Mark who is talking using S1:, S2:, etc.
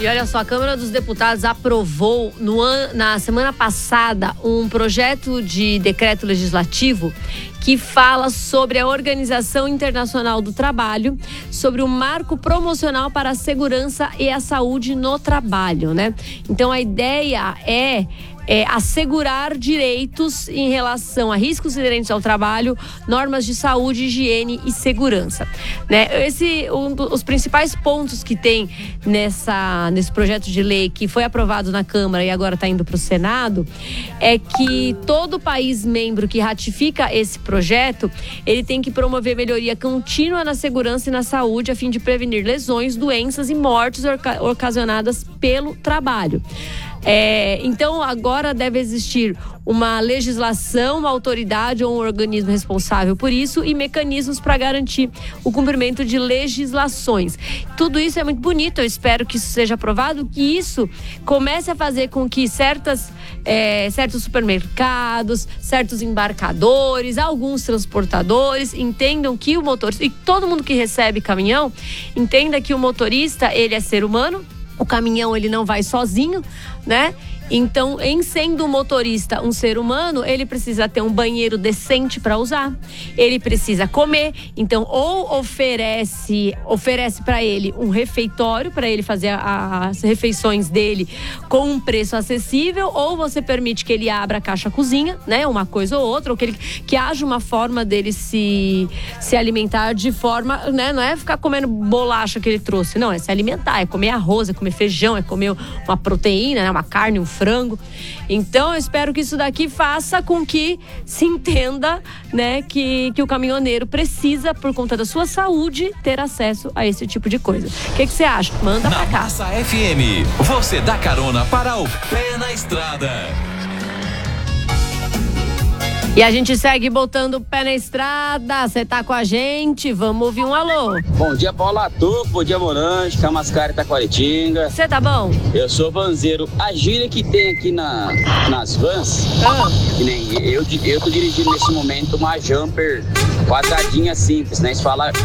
S1: E olha só, a Câmara dos Deputados aprovou na semana passada um projeto de decreto legislativo que fala sobre a Organização Internacional do Trabalho, sobre o marco promocional para a segurança e a saúde no trabalho, né? Então a ideia é assegurar direitos em relação a riscos inerentes ao trabalho, normas de saúde, higiene e segurança, né? Os principais pontos que tem nesse projeto de lei que foi aprovado na Câmara e agora está indo para o Senado é que todo país membro que ratifica esse projeto, ele tem que promover melhoria contínua na segurança e na saúde a fim de prevenir lesões, doenças e mortes ocasionadas pelo trabalho. Então agora deve existir uma legislação, uma autoridade ou um organismo responsável por isso e mecanismos para garantir o cumprimento de legislações. Tudo isso é muito bonito, eu espero que isso seja aprovado, que isso comece a fazer com que certos supermercados, certos embarcadores, alguns transportadores entendam que o motorista, e todo mundo que recebe caminhão, entenda que o motorista, ele é ser humano. O caminhão, ele não vai sozinho, né? Então, em sendo um motorista um ser humano, ele precisa ter um banheiro decente para usar. Ele precisa comer. Então, ou oferece para ele um refeitório, para ele fazer as refeições dele com um preço acessível, ou você permite que ele abra a caixa cozinha, né? Uma coisa ou outra, ou que haja uma forma dele se alimentar de forma, né? Não é ficar comendo bolacha que ele trouxe, não. É se alimentar, é comer arroz, é comer feijão, é comer uma proteína, né? Uma carne, um frango. Então eu espero que isso daqui faça com que se entenda, né, que o caminhoneiro precisa, por conta da sua saúde, ter acesso a esse tipo de coisa. O que você acha? Manda pra cá.
S2: Na Massa FM, você dá carona para o Pé na Estrada.
S1: E a gente segue botando o pé na estrada. Você tá com a gente? Vamos ouvir um alô.
S3: Bom dia, Paula Tuco. Bom dia, Morante, Camascara e Taquaritinga.
S1: Você tá bom?
S3: Eu sou vanzeiro. A gíria que tem aqui nas vans, que nem eu tô dirigindo nesse momento uma jumper quadradinha simples, né? Eles falam